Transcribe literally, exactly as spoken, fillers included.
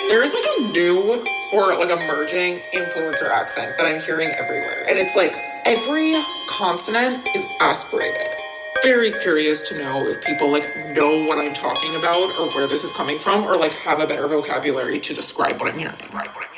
There is like a new or like emerging influencer accent that I'm hearing everywhere. And it's like every consonant is aspirated. Very curious to know if people like know what I'm talking about or where this is coming from or like have a better vocabulary to describe what I'm hearing. Right, what I'm hearing.